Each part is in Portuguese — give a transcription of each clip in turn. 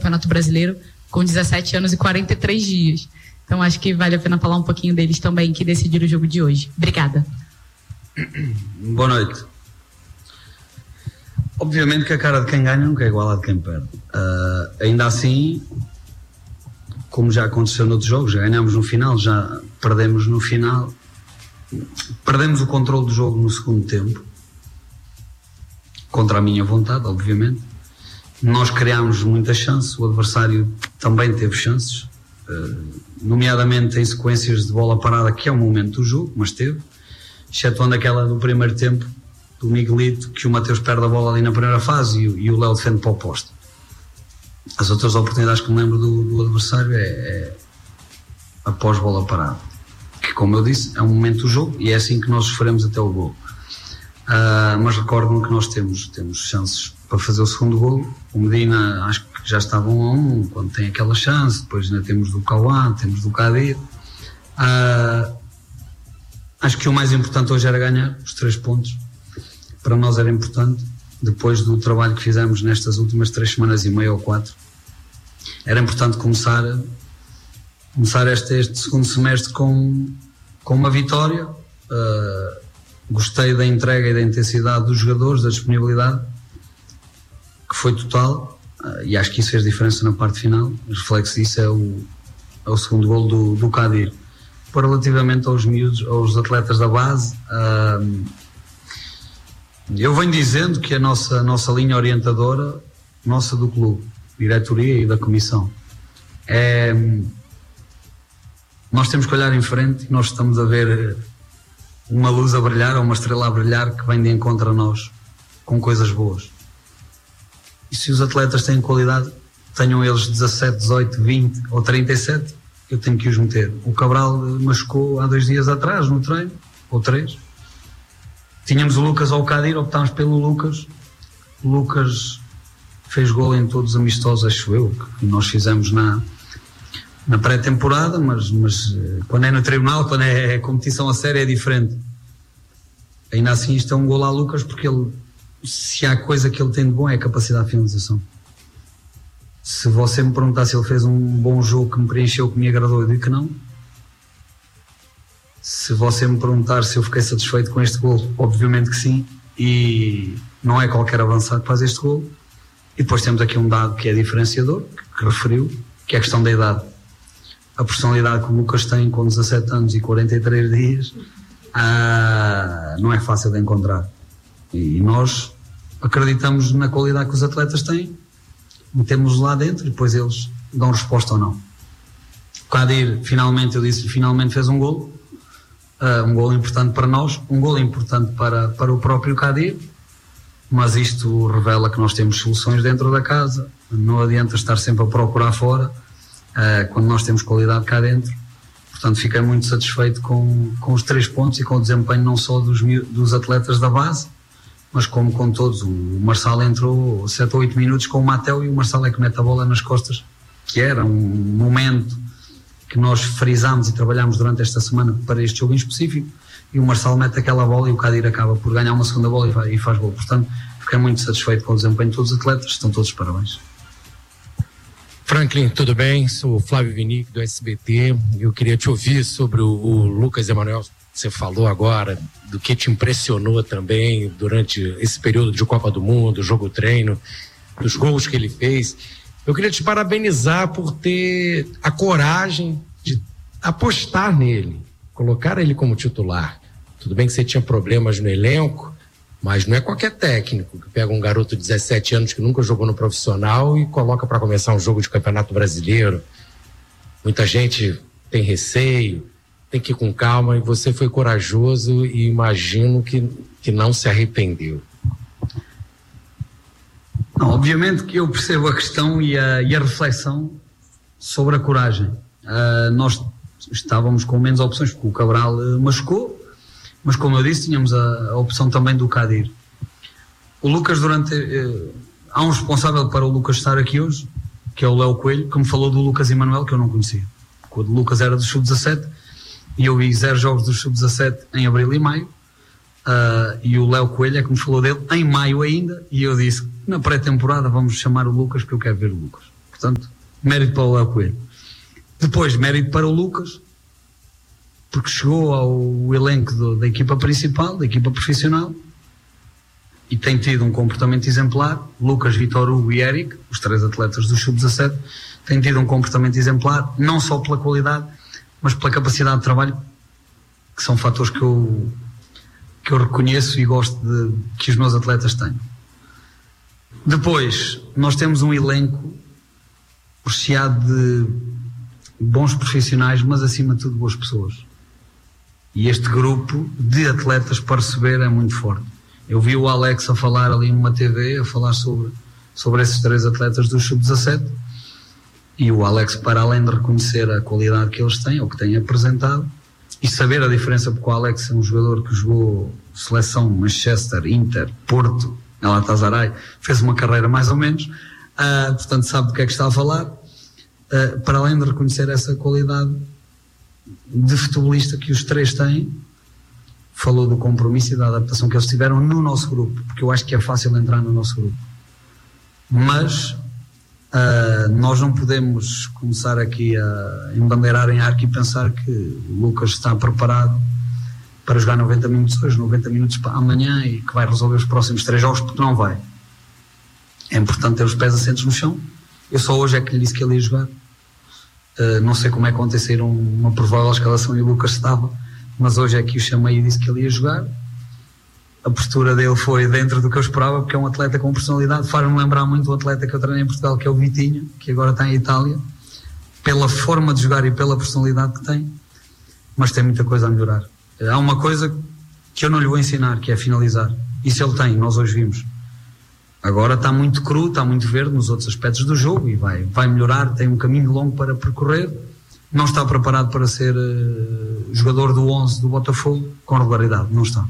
Campeonato Brasileiro com 17 anos e 43 dias. Então acho que vale a pena falar um pouquinho deles também, que decidiram o jogo de hoje. Obrigada. Boa noite. Obviamente que a cara de quem ganha nunca é igual à de quem perde. Ainda assim, como já aconteceu noutros jogos, já ganhamos no final, já perdemos no final. Perdemos o controle do jogo no segundo tempo, contra a minha vontade, obviamente. Nós criámos muitas chances, o adversário também teve chances, nomeadamente em sequências de bola parada, que é o momento do jogo, mas teve, excetuando aquela do primeiro tempo do Miguelito, que o Mateus perde a bola ali na primeira fase e o Léo defende para o poste. As outras oportunidades que me lembro do adversário é após bola parada, que, como eu disse, é um momento do jogo e é assim que nós sofremos até o gol. Mas recordam que nós temos chances para fazer o segundo gol. O Medina, acho que já estava 1-1 quando tem aquela chance. Depois ainda temos do Cauã, temos do Kadir. Acho que o mais importante hoje era ganhar os 3 pontos. Para nós era importante, depois do trabalho que fizemos nestas últimas 3 semanas e meia ou 4, era importante começar este segundo semestre com uma vitória. Gostei da entrega e da intensidade dos jogadores, da disponibilidade, que foi total, e acho que isso fez diferença na parte final. O reflexo disso é o segundo golo do Kadir. Relativamente aos miúdos, aos atletas da base, eu venho dizendo que a nossa linha orientadora, nossa do clube, diretoria e da comissão, nós temos que olhar em frente e nós estamos a ver uma luz a brilhar, ou uma estrela a brilhar, que vem de encontro a nós, com coisas boas. E se os atletas têm qualidade, tenham eles 17, 18, 20 ou 37, eu tenho que os meter. O Cabral machucou há 2 dias atrás no treino, ou 3. Tínhamos o Lucas ou o Kadir, optámos pelo Lucas. O Lucas fez gol em todos os amistosos, acho eu, que nós fizemos na pré-temporada, mas quando é no tribunal, quando é competição a sério, é diferente. Ainda assim, isto é um gol a Lucas, porque se há coisa que ele tem de bom é a capacidade de finalização. Se você me perguntar se ele fez um bom jogo que me preencheu, que me agradou, eu digo que não. Se você me perguntar se eu fiquei satisfeito com este gol, obviamente que sim, e não é qualquer avançado que faz este gol. E depois temos aqui um dado que é diferenciador, que referiu, que é a questão da idade. A personalidade que o Lucas tem com 17 anos e 43 dias não é fácil de encontrar. E nós acreditamos na qualidade que os atletas têm, metemos lá dentro e depois eles dão resposta ou não. O Kadir, finalmente, eu disse, finalmente fez um golo. Um golo importante para nós, um golo importante para o próprio Kadir, mas isto revela que nós temos soluções dentro da casa. Não adianta estar sempre a procurar fora, quando nós temos qualidade cá dentro. Portanto, fiquei muito satisfeito com os 3 pontos e com o desempenho não só dos atletas da base, mas como com todos. O Marçal entrou 7 ou 8 minutos com o Mateu e o Marçal é que mete a bola nas costas, que era um momento que nós frisámos e trabalhámos durante esta semana para este jogo em específico, e o Marçal mete aquela bola e o Kadir acaba por ganhar uma segunda bola e faz gol. Portanto, fiquei muito satisfeito com o desempenho de todos os atletas, estão todos de parabéns. Franklin, tudo bem? Sou o Flávio Vinic do SBT. Eu queria te ouvir sobre o Lucas Emanuel. Você falou agora do que te impressionou também durante esse período de Copa do Mundo, jogo-treino, dos gols que ele fez. Eu queria te parabenizar por ter a coragem de apostar nele, colocar ele como titular. Tudo bem que você tinha problemas no elenco, mas não é qualquer técnico que pega um garoto de 17 anos que nunca jogou no profissional e coloca para começar um jogo de Campeonato Brasileiro. Muita gente tem receio, tem que ir com calma, e você foi corajoso e imagino que não se arrependeu. Não, obviamente que eu percebo a questão e a reflexão sobre a coragem. Nós estávamos com menos opções porque o Cabral machucou, mas como eu disse, tínhamos a opção também do Kadir. O Lucas, há um responsável para o Lucas estar aqui hoje, que é o Léo Coelho, que me falou do Lucas Emanuel, que eu não conhecia. O Lucas era do Sub-17 e eu vi 0 jogos do Sub-17 em abril e maio. E o Léo Coelho é que me falou dele em maio ainda, e eu disse, na pré-temporada vamos chamar o Lucas, porque eu quero ver o Lucas. Portanto, mérito para o Léo Coelho. Depois, mérito para o Lucas, porque chegou ao elenco da equipa principal, da equipa profissional, e tem tido um comportamento exemplar. Lucas, Vitor Hugo e Eric, os 3 atletas do Sub-17, têm tido um comportamento exemplar, não só pela qualidade, mas pela capacidade de trabalho, que são fatores que eu reconheço e gosto que os meus atletas têm. Depois, nós temos um elenco recheado de bons profissionais, mas acima de tudo boas pessoas. E este grupo de atletas para receber é muito forte. Eu vi o Alex a falar ali numa TV, a falar sobre esses 3 atletas do Sub-17, e o Alex, para além de reconhecer a qualidade que eles têm, ou que têm apresentado, e saber a diferença, porque o Alex é um jogador que jogou seleção Manchester, Inter, Porto, Galatasaray, fez uma carreira mais ou menos, portanto sabe do que é que está a falar, para além de reconhecer essa qualidade de futebolista que os 3 têm, falou do compromisso e da adaptação que eles tiveram no nosso grupo, porque eu acho que é fácil entrar no nosso grupo, mas nós não podemos começar aqui a embandeirar em arco e pensar que o Lucas está preparado para jogar 90 minutos hoje, 90 minutos amanhã, e que vai resolver os próximos 3 jogos, porque não vai. É importante ter os pés assentos no chão. Eu só hoje é que lhe disse que ele ia jogar. Não sei como é que ontem saíram uma provável escalação e o Lucas estava, mas hoje é que o chamei e disse que ele ia jogar. A postura dele foi dentro do que eu esperava, porque é um atleta com personalidade. Faz-me lembrar muito o atleta que eu treinei em Portugal, que é o Vitinho, que agora está em Itália, pela forma de jogar e pela personalidade que tem, mas tem muita coisa a melhorar. Há uma coisa que eu não lhe vou ensinar, que é finalizar. Isso ele tem, nós hoje vimos. Agora está muito cru, está muito verde nos outros aspectos do jogo e vai melhorar, tem um caminho longo para percorrer. Não está preparado para ser jogador do 11 do Botafogo com regularidade, não está.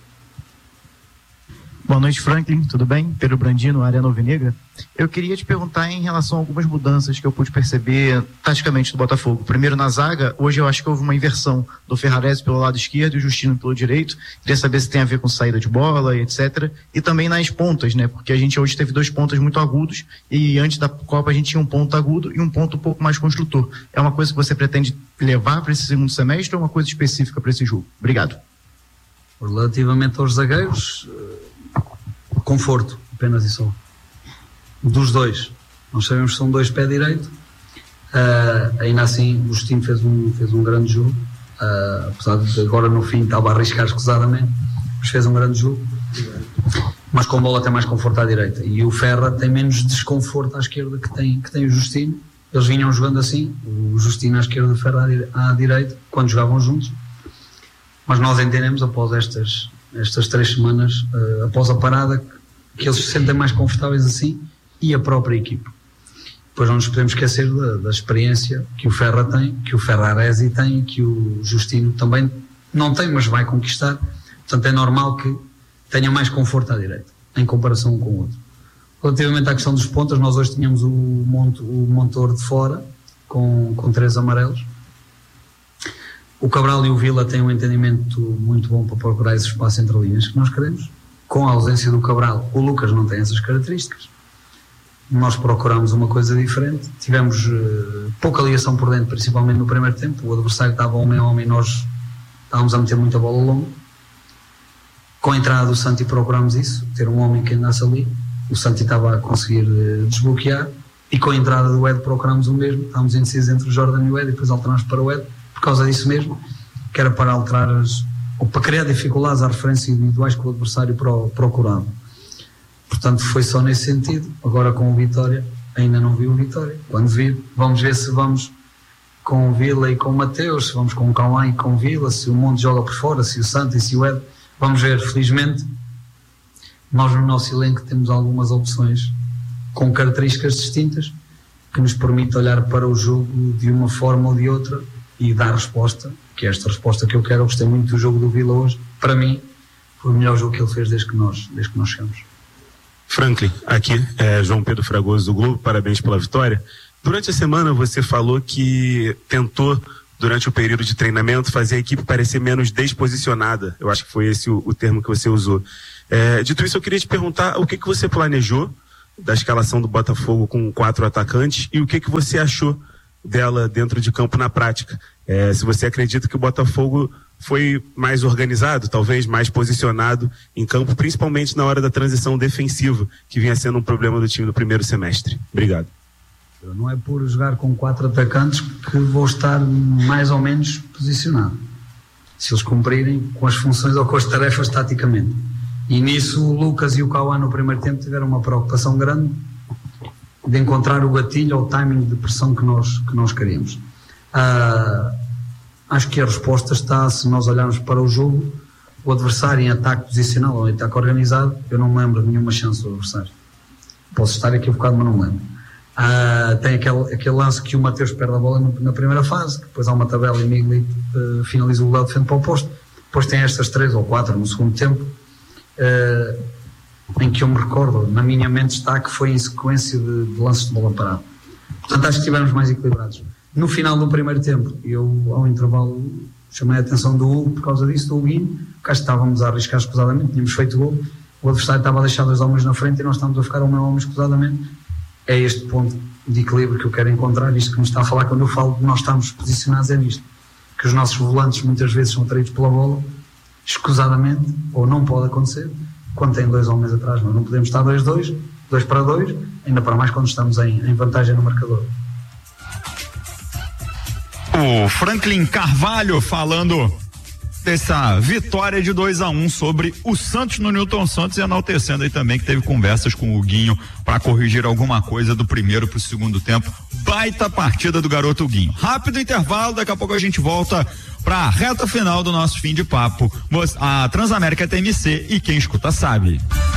Boa noite, Franklin, tudo bem? Pedro Brandino, Arena Alvinegra. Eu queria te perguntar em relação a algumas mudanças que eu pude perceber taticamente do Botafogo. Primeiro, na zaga, hoje eu acho que houve uma inversão do Ferrarese pelo lado esquerdo e o Justino pelo direito. Queria saber se tem a ver com saída de bola e etc. E também nas pontas, né? Porque a gente hoje teve 2 pontas muito agudos e antes da Copa a gente tinha um ponto agudo e um ponto um pouco mais construtor. É uma coisa que você pretende levar para esse segundo semestre ou uma coisa específica para esse jogo? Obrigado. Relativamente aos zagueiros, conforto, apenas e só. Dos 2. Nós sabemos que são 2 pé direito. Ainda assim, o Justino fez um grande jogo. Apesar de agora no fim estava a arriscar escusadamente, mas fez um grande jogo. Mas com bola tem mais conforto à direita. E o Ferra tem menos desconforto à esquerda que tem o Justino. Eles vinham jogando assim, o Justino à esquerda e o Ferra à direita, quando jogavam juntos. Mas nós entendemos, após estas 3 semanas, após a parada, que eles se sentem mais confortáveis assim, e a própria equipe. Depois não nos podemos esquecer da experiência que o Ferra tem, que o Ferrarese tem, que o Justino também não tem, mas vai conquistar. Portanto, é normal que tenha mais conforto à direita, em comparação um com o outro. Relativamente à questão dos pontas, nós hoje tínhamos o Montor de fora, com 3 amarelos. O Cabral e o Vila têm um entendimento muito bom para procurar esse espaço entre linhas que nós queremos. Com a ausência do Cabral, o Lucas não tem essas características. Nós procuramos uma coisa diferente. Tivemos pouca ligação por dentro, principalmente no primeiro tempo. O adversário estava homem a homem e nós estávamos a meter muita bola longa. Com a entrada do Santi procuramos isso, ter um homem que andasse ali. O Santi estava a conseguir desbloquear. E com a entrada do Ed procuramos o mesmo. Estávamos indecisos entre o Jordan e o Ed e depois alternámos para o Ed. Por causa disso mesmo, que era para alterar ou para criar dificuldades às referências individuais que o adversário procurava. Portanto, foi só nesse sentido. Agora com o Vitória, ainda não vi o Vitória. Quando vir, vamos ver se vamos com o Vila e com o Mateus, se vamos com o Cauã e com o Vila, se o Monte joga por fora, se o Santos e se o Ed. Vamos ver, felizmente, nós no nosso elenco temos algumas opções com características distintas que nos permitem olhar para o jogo de uma forma ou de outra e dar resposta, que é esta resposta que eu quero. Eu gostei muito do jogo do Vila hoje. Para mim, foi o melhor jogo que ele fez desde que nós chegamos. Franklin, aqui é João Pedro Fragoso do Globo, parabéns pela vitória. Durante a semana você falou que tentou, durante o período de treinamento, fazer a equipe parecer menos desposicionada. Eu acho que foi esse o termo que você usou. Dito isso, eu queria te perguntar o que você planejou da escalação do Botafogo com 4 atacantes e o que você achou dela dentro de campo na prática. Se você acredita que o Botafogo foi mais organizado, talvez mais posicionado em campo, principalmente na hora da transição defensiva, que vinha sendo um problema do time no primeiro semestre. Obrigado. Não é por jogar com 4 atacantes que vou estar mais ou menos posicionado. Se eles cumprirem com as funções ou com as tarefas taticamente. E nisso o Lucas e o Cauã no primeiro tempo tiveram uma preocupação grande de encontrar o gatilho ou o timing de pressão que nós queríamos. Acho que a resposta está, se nós olharmos para o jogo, o adversário em ataque posicional ou em ataque organizado, eu não me lembro de nenhuma chance do adversário. Posso estar equivocado, mas não me lembro. Tem aquele lance que o Mateus perde a bola na primeira fase, que depois há uma tabela e Miguel finaliza o lado de frente para o posto. Depois tem estas 3 ou 4 no segundo tempo, em que eu me recordo, na minha mente está que foi em sequência de lances de bola parada. Portanto, acho que estivemos mais equilibrados. No final do primeiro tempo, eu ao intervalo chamei a atenção do Hugo por causa disso, do Huguinho, porque acho que estávamos a arriscar escusadamente, tínhamos feito gol, o adversário estava a deixar 2 homens na frente e nós estávamos a ficar ao meu homem escusadamente. É este ponto de equilíbrio que eu quero encontrar, isto que nos está a falar quando eu falo de nós estamos posicionados é nisto, que os nossos volantes muitas vezes são atraídos pela bola, escusadamente, ou não pode acontecer, quando tem 2 homens atrás, mas não podemos estar 2-2, 2 para 2, ainda para mais quando estamos em vantagem no marcador. O Franklin Carvalho falando dessa vitória de 2-1 sobre o Santos no Newton Santos e enaltecendo aí também que teve conversas com o Guinho para corrigir alguma coisa do primeiro pro segundo tempo. Baita partida do garoto Guinho. Rápido intervalo, daqui a pouco a gente volta para a reta final do nosso fim de papo. A Transamérica TMC e quem escuta sabe.